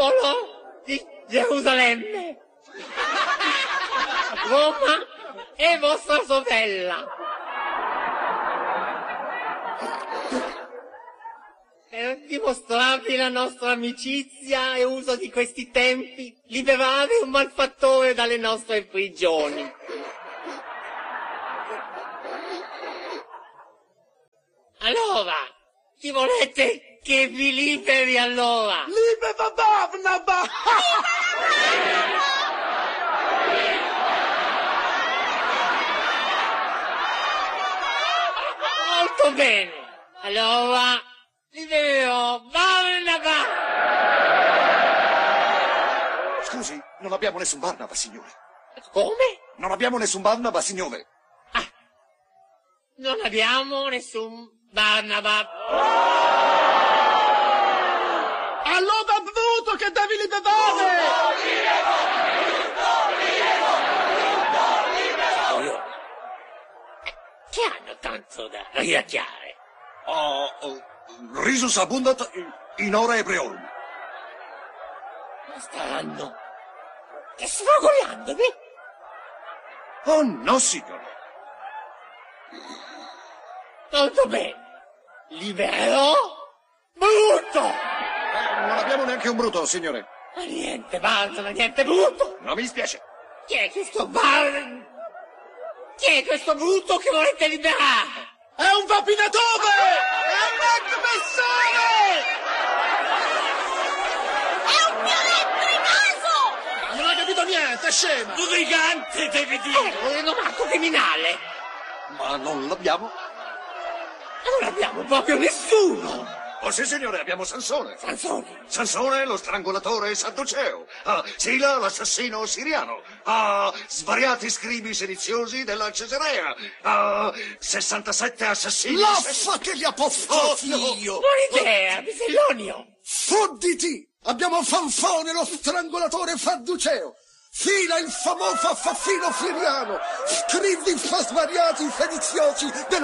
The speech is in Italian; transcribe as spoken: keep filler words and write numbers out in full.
popolo di Gerusalemme. Roma è vostra sorella. Per dimostrarvi la nostra amicizia e uso di questi tempi, liberare un malfattore dalle nostre prigioni. Allora, chi volete che vi liberi allora? Libera Barnaba! Molto bene. Allora, libererò Barnaba. Scusi, non abbiamo nessun Barnaba, signore. Come? Non abbiamo nessun Barnaba, signore. Ah, non abbiamo nessun Barnaba. Allora Bruto che devi liberare! Che hanno tanto da riracchiare? Oh, oh, risus abundat in ora ebreorum. Ma staranno sfogoliandovi? Oh no, signore. Molto bene. Libererò Bruto. Eh, non abbiamo neanche un Bruto, signore. Ma niente Barnaba, niente Bruto. Non mi dispiace. Chi è questo Barnaba? Chi è questo Bruto che volete liberare? È un vapinatore! È un aggressore! È un violetto in Non ha capito niente, scema! Brigante, devi dire! È un rinomato criminale! Ma non l'abbiamo? Non abbiamo proprio nessuno! Oh sì, signore, abbiamo Sansone. Sansone! Sansone, lo strangolatore sadduceo. Ah, Sila, l'assassino siriano. Ah, svariati scribi sediziosi della Cesarea. Ah, sessantasette assassini... L'affa che li ha postati Oh, no. io! Buona idea, Bisellonio! Fodditi! Abbiamo Fanfone, lo strangolatore sadduceo! Fila, il famoso affaffino siriano! Scrivi svariati sediziosi della